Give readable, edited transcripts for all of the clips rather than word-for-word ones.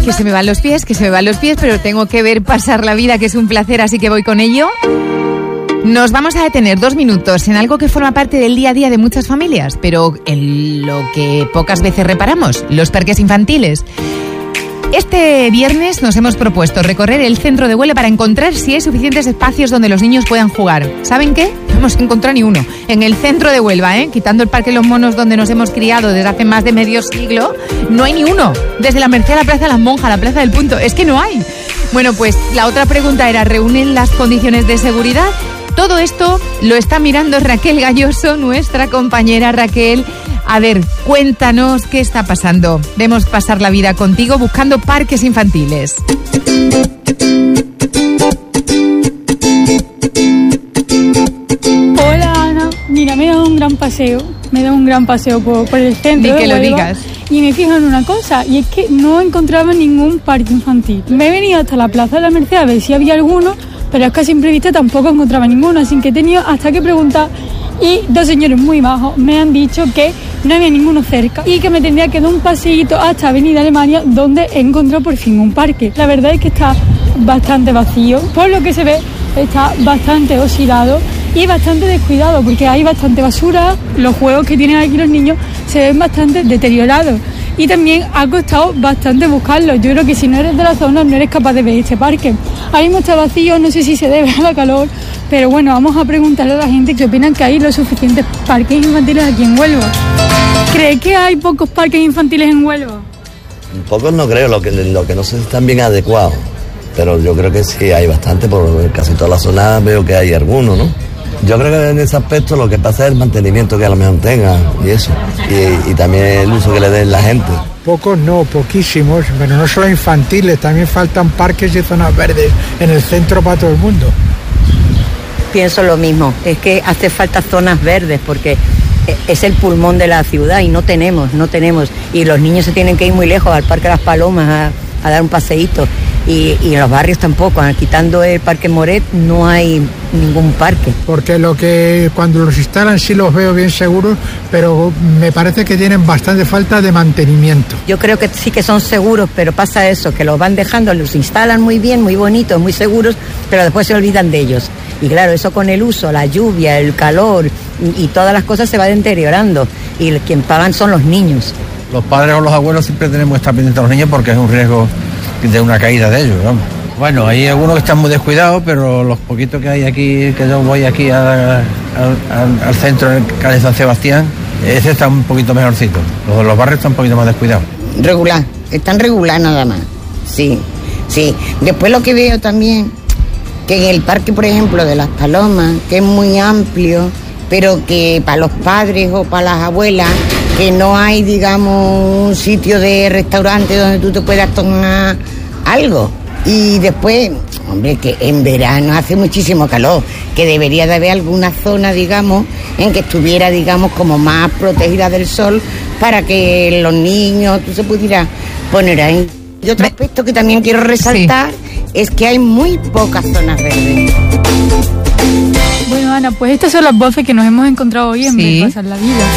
que se me van los pies, pero tengo que ver pasar la vida, que es un placer, así que voy con ello. Nos vamos a detener 2 minutos en algo que forma parte del día a día de muchas familias, pero en lo que pocas veces reparamos, los parques infantiles. Este viernes nos hemos propuesto recorrer el centro de Huelva para encontrar si hay suficientes espacios donde los niños puedan jugar. ¿Saben qué? No hemos encontrado ni uno. En el centro de Huelva, quitando el Parque Los Monos donde nos hemos criado desde hace más de medio siglo, no hay ni uno. Desde la Merced a la Plaza de las Monjas, la Plaza del Punto, es que no hay. Bueno, pues la otra pregunta era, ¿reúnen las condiciones de seguridad? Todo esto lo está mirando Raquel Galloso, nuestra compañera. Raquel, a ver, cuéntanos qué está pasando. Vemos pasar la vida contigo buscando parques infantiles. Hola Ana, mira, me he dado un gran paseo por el centro de Huelva. Lo digas. Y me fijo en una cosa, y es que no encontraba ningún parque infantil. Me he venido hasta la Plaza de la Merced a ver si había alguno, pero es que a simple vista tampoco encontraba ninguno, así que he tenido hasta que preguntar, y 2 señores muy majos me han dicho que no había ninguno cerca y que me tendría que dar un paseíto hasta Avenida Alemania, donde he encontrado por fin un parque. La verdad es que está bastante vacío, por lo que se ve está bastante oxidado y bastante descuidado, porque hay bastante basura, los juegos que tienen aquí los niños se ven bastante deteriorados. Y también ha costado bastante buscarlo. Yo creo que si no eres de la zona no eres capaz de ver este parque. Ahora mismo está vacío, no sé si se debe a la calor, pero bueno, vamos a preguntarle a la gente qué opinan que hay los suficientes parques infantiles aquí en Huelva. ¿Cree que hay pocos parques infantiles en Huelva? Pocos no creo, lo que no sé si están bien adecuados, pero yo creo que sí hay bastante, por casi toda la zona veo que hay algunos, ¿no? Yo creo que en ese aspecto lo que pasa es el mantenimiento que a lo mejor tengan y eso, y también el uso que le den la gente. Pocos no, poquísimos, pero no solo infantiles, también faltan parques y zonas verdes en el centro para todo el mundo. Pienso lo mismo, es que hace falta zonas verdes porque es el pulmón de la ciudad y no tenemos, y los niños se tienen que ir muy lejos al Parque Las Palomas a dar un paseíto. Y en los barrios tampoco, quitando el Parque Moret no hay ningún parque. Porque cuando los instalan sí los veo bien seguros, pero me parece que tienen bastante falta de mantenimiento. Yo creo que sí que son seguros, pero pasa eso, que los van dejando, los instalan muy bien, muy bonitos, muy seguros, pero después se olvidan de ellos. Y claro, eso con el uso, la lluvia, el calor y todas las cosas se va deteriorando. Y quien pagan son los niños. Los padres o los abuelos siempre tenemos que estar pendientes a los niños porque es un riesgo de una caída de ellos, vamos. Bueno, hay algunos que están muy descuidados, pero los poquitos que hay aquí, que yo voy aquí al centro, en el calle San Sebastián, ese está un poquito mejorcito. Los barrios están un poquito más descuidados. Regular, están regular nada más, sí. Después lo que veo también, que en el parque, por ejemplo, de Las Palomas, que es muy amplio, pero que para los padres o para las abuelas, que no hay, digamos, un sitio de restaurante donde tú te puedas tomar algo. Y después, hombre, que en verano hace muchísimo calor, que debería de haber alguna zona, digamos, en que estuviera, digamos, como más protegida del sol para que los niños, tú se pudieras poner ahí. Y otro aspecto que también quiero resaltar es que hay muy pocas zonas verdes. Bueno, Ana, pues estas son las voces que nos hemos encontrado hoy en Ver Pasar la Vida.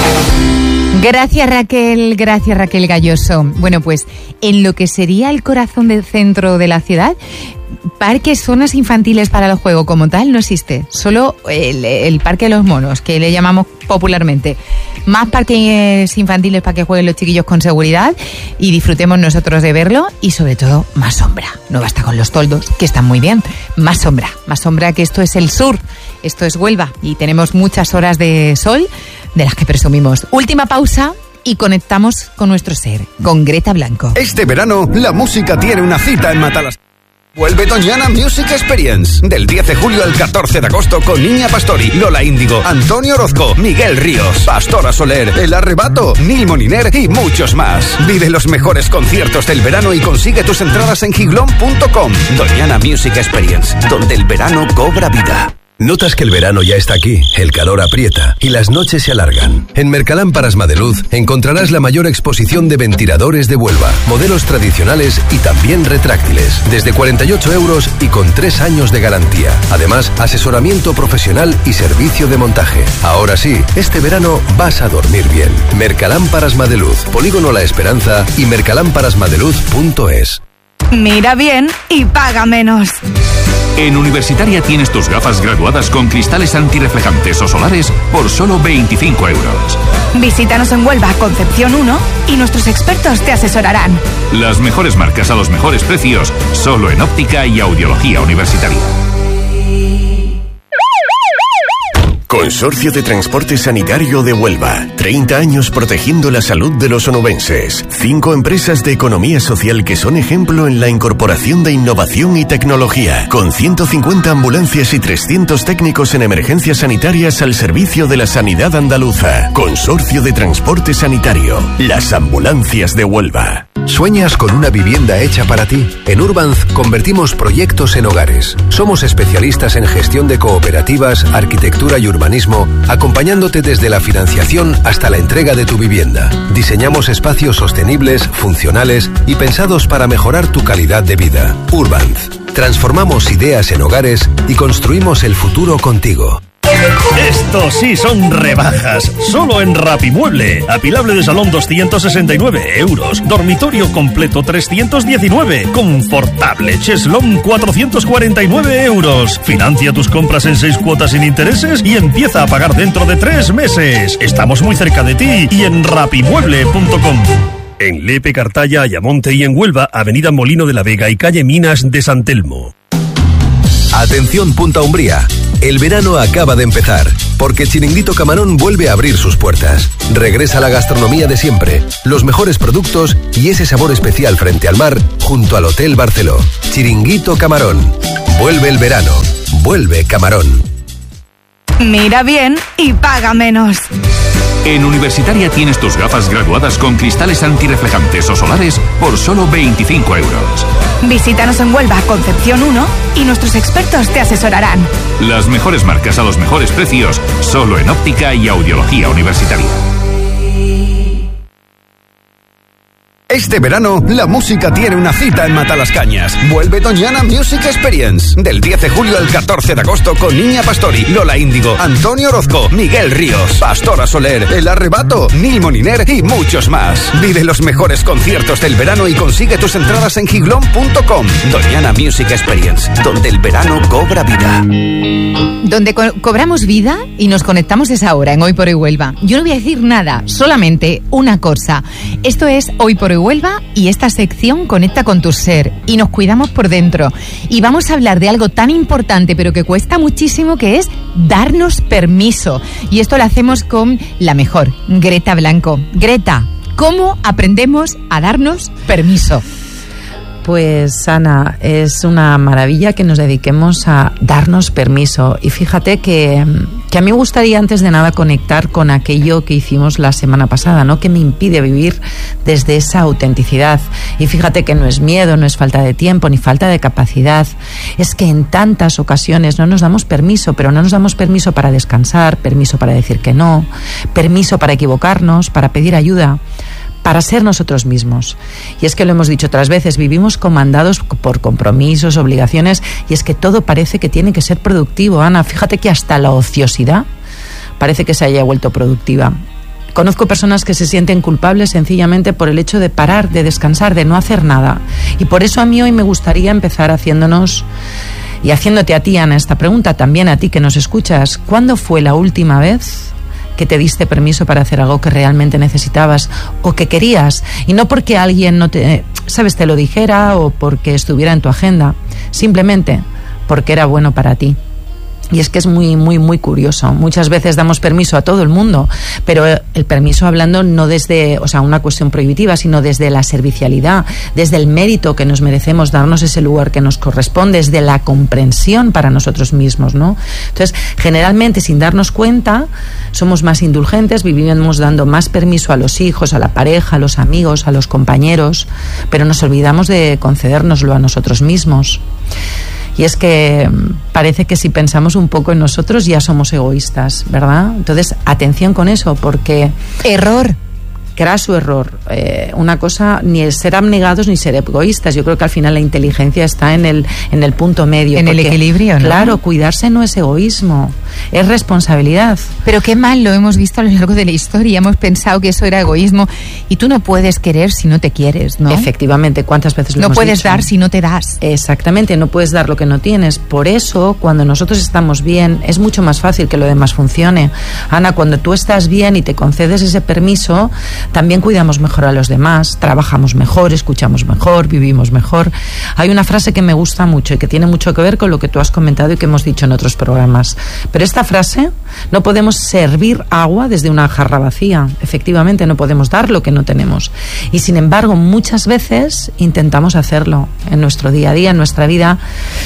Gracias Raquel Galloso. Bueno, pues en lo que sería el corazón del centro de la ciudad, parques, zonas infantiles para el juego como tal no existe. Solo el Parque de los Monos, que le llamamos popularmente. Más parques infantiles para que jueguen los chiquillos con seguridad y disfrutemos nosotros de verlo, y sobre todo más sombra. No basta con los toldos, que están muy bien. Más sombra, que esto es el sur, esto es Huelva y tenemos muchas horas de sol de las que presumimos. Última pausa y conectamos con nuestro ser, con Greta Blanco. Este verano la música tiene una cita en Matalas. Vuelve Doñana Music Experience del 10 de julio al 14 de agosto con Niña Pastori, Lola Índigo, Antonio Orozco, Miguel Ríos, Pastora Soler, El Arrebato, Nil Moliner y muchos más. Vive los mejores conciertos del verano y consigue tus entradas en giglón.com. Doñana Music Experience, donde el verano cobra vida. Notas que el verano ya está aquí, el calor aprieta y las noches se alargan. En Mercalámparas Madeluz encontrarás la mayor exposición de ventiladores de Huelva, modelos tradicionales y también retráctiles, desde 48 euros y con 3 años de garantía. Además, asesoramiento profesional y servicio de montaje. Ahora sí, este verano vas a dormir bien. Mercalámparas Madeluz, Polígono La Esperanza y mercalámparasmadeluz.es. Mira bien y paga menos. En Universitaria tienes tus gafas graduadas con cristales antirreflejantes o solares por solo 25 euros. Visítanos en Huelva, Concepción 1, y nuestros expertos te asesorarán. Las mejores marcas a los mejores precios, solo en Óptica y Audiología Universitaria. Consorcio de Transporte Sanitario de Huelva. 30 años protegiendo la salud de los onubenses. 5 empresas de economía social que son ejemplo en la incorporación de innovación y tecnología. Con 150 ambulancias y 300 técnicos en emergencias sanitarias al servicio de la sanidad andaluza. Consorcio de Transporte Sanitario. Las ambulancias de Huelva. ¿Sueñas con una vivienda hecha para ti? En Urbanz convertimos proyectos en hogares. Somos especialistas en gestión de cooperativas, arquitectura y urbanismo, acompañándote desde la financiación hasta la entrega de tu vivienda. Diseñamos espacios sostenibles, funcionales y pensados para mejorar tu calidad de vida. Urbanz. Transformamos ideas en hogares y construimos el futuro contigo. Estos sí son rebajas, solo en Rapimueble. Apilable de salón 269 euros, dormitorio completo 319, confortable cheslón 449 euros. Financia tus compras en 6 cuotas sin intereses y empieza a pagar dentro de 3 meses. Estamos muy cerca de ti y en rapimueble.com. En Lepe, Cartaya, Ayamonte y en Huelva, avenida Molino de la Vega y calle Minas de San Telmo. Atención Punta Umbría, el verano acaba de empezar, porque Chiringuito Camarón vuelve a abrir sus puertas. Regresa la gastronomía de siempre, los mejores productos y ese sabor especial frente al mar, junto al Hotel Barceló. Chiringuito Camarón. Vuelve el verano. Vuelve Camarón. Mira bien y paga menos. En Universitaria tienes tus gafas graduadas con cristales antirreflejantes o solares por solo 25 euros. Visítanos en Huelva, Concepción 1, y nuestros expertos te asesorarán. Las mejores marcas a los mejores precios, solo en Óptica y Audiología Universitaria. Este verano, la música tiene una cita en Matalascañas. Vuelve Doñana Music Experience. Del 10 de julio al 14 de agosto con Niña Pastori, Lola Índigo, Antonio Orozco, Miguel Ríos, Pastora Soler, El Arrebato, Nil Moliner y muchos más. Vive los mejores conciertos del verano y consigue tus entradas en giglón.com. Doñana Music Experience, donde el verano cobra vida. Donde cobramos vida y nos conectamos es ahora, en Hoy por Hoy Huelva. Yo no voy a decir nada, solamente una cosa. Esto es Hoy por Hoy Huelva y esta sección conecta con tu ser y nos cuidamos por dentro. Y vamos a hablar de algo tan importante pero que cuesta muchísimo, que es darnos permiso. Y esto lo hacemos con la mejor, Greta Blanco. Greta, ¿cómo aprendemos a darnos permiso? Pues Ana, es una maravilla que nos dediquemos a darnos permiso. Y fíjate que a mí me gustaría antes de nada conectar con aquello que hicimos la semana pasada, ¿no? Que me impide vivir desde esa autenticidad. Y fíjate que no es miedo, no es falta de tiempo, ni falta de capacidad. Es que en tantas ocasiones no nos damos permiso, pero no nos damos permiso para descansar, permiso para decir que no, permiso para equivocarnos, para pedir ayuda, para ser nosotros mismos. Y es que lo hemos dicho otras veces, vivimos comandados por compromisos, obligaciones, y es que todo parece que tiene que ser productivo, Ana. Fíjate que hasta la ociosidad parece que se haya vuelto productiva. Conozco personas que se sienten culpables sencillamente por el hecho de parar, de descansar, de no hacer nada. Y por eso a mí hoy me gustaría empezar haciéndonos y haciéndote a ti, Ana, esta pregunta, también a ti que nos escuchas. ¿Cuándo fue la última vez que te diste permiso para hacer algo que realmente necesitabas o que querías? Y no porque alguien no te lo dijera o porque estuviera en tu agenda, simplemente porque era bueno para ti. Y es que es muy, muy, muy curioso. Muchas veces damos permiso a todo el mundo, pero el permiso hablando no desde, una cuestión prohibitiva, sino desde la servicialidad, desde el mérito que nos merecemos, darnos ese lugar que nos corresponde, desde la comprensión para nosotros mismos, ¿no? Entonces, generalmente, sin darnos cuenta, somos más indulgentes, vivimos dando más permiso a los hijos, a la pareja, a los amigos, a los compañeros, pero nos olvidamos de concedérnoslo a nosotros mismos. Y es que parece que si pensamos un poco en nosotros ya somos egoístas, ¿verdad? Entonces, atención con eso, porque... Error. Craso error. Una cosa, ni es ser abnegados ni ser egoístas. Yo creo que al final la inteligencia está en el punto medio. En el equilibrio, ¿no? Claro, cuidarse no es egoísmo, es responsabilidad. Pero qué mal lo hemos visto a lo largo de la historia. Hemos pensado que eso era egoísmo y tú no puedes querer si no te quieres, ¿no? Efectivamente, ¿cuántas veces lo hemos dicho? No puedes dar si no te das. Exactamente, no puedes dar lo que no tienes. Por eso, cuando nosotros estamos bien, es mucho más fácil que lo demás funcione. Ana, cuando tú estás bien y te concedes ese permiso, también cuidamos mejor a los demás, trabajamos mejor, escuchamos mejor, vivimos mejor. Hay una frase que me gusta mucho y que tiene mucho que ver con lo que tú has comentado y que hemos dicho en otros programas. Pero esta frase, no podemos servir agua desde una jarra vacía. Efectivamente, no podemos dar lo que no tenemos. Y sin embargo, muchas veces intentamos hacerlo en nuestro día a día, en nuestra vida.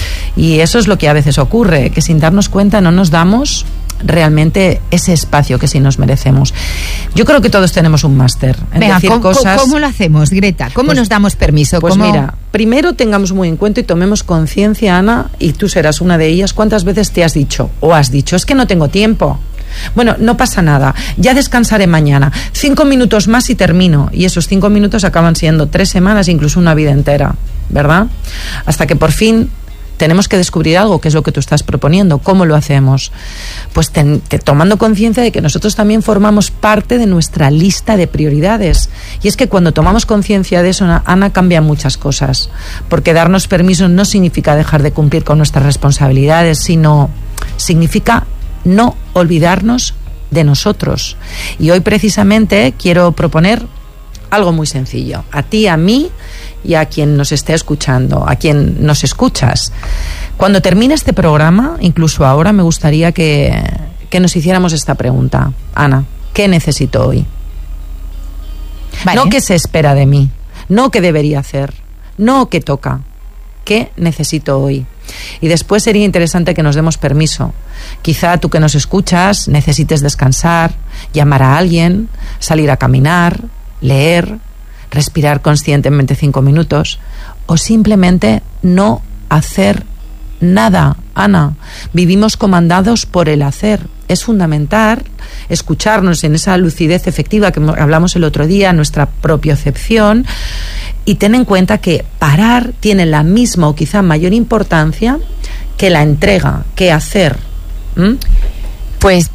Y eso es lo que a veces ocurre, que sin darnos cuenta no nos damos realmente ese espacio que sí nos merecemos. Yo creo que todos tenemos un máster en decir cosas. ¿Cómo lo hacemos, Greta? ¿Cómo nos damos permiso? Pues mira, primero tengamos muy en cuenta y tomemos conciencia, Ana, y tú serás una de ellas, ¿cuántas veces te has dicho o has dicho, es que no tengo tiempo? Bueno, no pasa nada, ya descansaré mañana, 5 minutos más y termino, y esos 5 minutos acaban siendo 3 semanas, incluso una vida entera, ¿verdad? Hasta que por fin tenemos que descubrir algo, que es lo que tú estás proponiendo. ¿Cómo lo hacemos? Pues tomando conciencia de que nosotros también formamos parte de nuestra lista de prioridades. Y es que cuando tomamos conciencia de eso, Ana, cambian muchas cosas. Porque darnos permiso no significa dejar de cumplir con nuestras responsabilidades, sino significa no olvidarnos de nosotros. Y hoy precisamente quiero proponer algo muy sencillo. A ti, a mí y a quien nos esté escuchando, a quien nos escuchas. Cuando termine este programa, incluso ahora, me gustaría que nos hiciéramos esta pregunta. Ana, ¿qué necesito hoy? Vale. No qué se espera de mí, no qué debería hacer, no qué toca. ¿Qué necesito hoy? Y después sería interesante que nos demos permiso. Quizá tú que nos escuchas necesites descansar, llamar a alguien, salir a caminar, leer, respirar conscientemente 5 minutos o simplemente no hacer nada. Ana, vivimos comandados por el hacer. Es fundamental escucharnos en esa lucidez efectiva que hablamos el otro día, nuestra propiocepción, y ten en cuenta que parar tiene la misma o quizá mayor importancia que la entrega, que hacer. Pues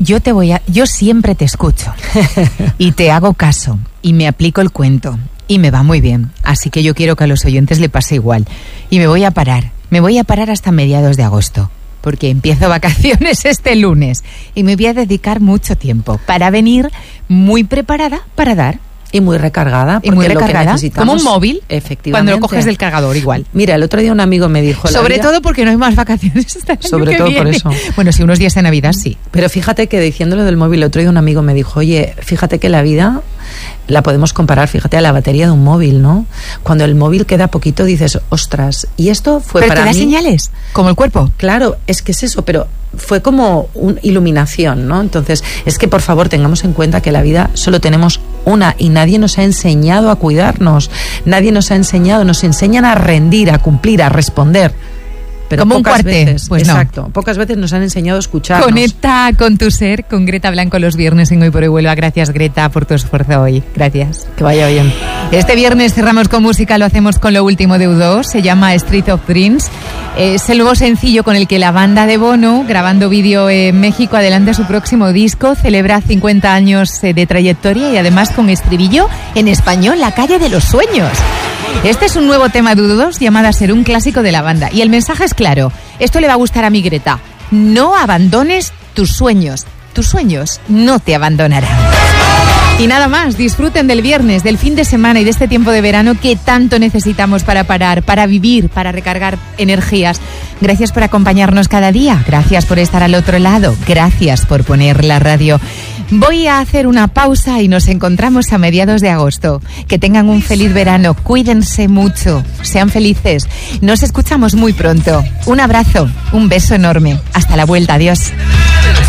yo siempre te escucho y te hago caso y me aplico el cuento y me va muy bien. Así que yo quiero que a los oyentes le pase igual. Y me voy a parar hasta mediados de agosto, porque empiezo vacaciones este lunes y me voy a dedicar mucho tiempo para venir muy preparada para dar. Y muy recargada. Y muy recargada, como un móvil, efectivamente, cuando lo coges del cargador igual. Mira, el otro día un amigo me dijo... Sobre todo porque no hay más vacaciones hasta el año Sobre todo viene. Por eso. Bueno, sí, unos días de Navidad sí. Pero fíjate que diciéndolo del móvil, el otro día un amigo me dijo, oye, fíjate que la vida la podemos comparar, fíjate, a la batería de un móvil, ¿no? Cuando el móvil queda poquito dices, ostras, y esto fue pero para mí... ¿Pero te da señales? ¿Como el cuerpo? Claro, es que es eso, pero fue como una iluminación, ¿no? Entonces, es que por favor tengamos en cuenta que la vida solo tenemos una y nadie nos ha enseñado a cuidarnos, nadie nos ha enseñado, nos enseñan a rendir, a cumplir, a responder. Pero como un cuartel, veces, pues exacto, no. Pocas veces nos han enseñado a escucharnos. Conecta con tu ser, con Greta Blanco los viernes en Hoy por Hoy Huelva. Gracias, Greta, por tu esfuerzo hoy. Gracias. Que vaya bien. Este viernes cerramos con música, lo hacemos con lo último de U2, se llama Street of Dreams. Es el nuevo sencillo con el que la banda de Bono, grabando vídeo en México, adelanta su próximo disco, celebra 50 años de trayectoria y además con estribillo en español, La calle de los sueños. Este es un nuevo tema de U2 llamado a ser un clásico de la banda. Y el mensaje es claro. Esto le va a gustar a mi Greta. No abandones tus sueños. Tus sueños no te abandonarán. Y nada más, disfruten del viernes, del fin de semana y de este tiempo de verano que tanto necesitamos para parar, para vivir, para recargar energías. Gracias por acompañarnos cada día. Gracias por estar al otro lado. Gracias por poner la radio. Voy a hacer una pausa y nos encontramos a mediados de agosto. Que tengan un feliz verano, cuídense mucho, sean felices. Nos escuchamos muy pronto. Un abrazo, un beso enorme. Hasta la vuelta, adiós.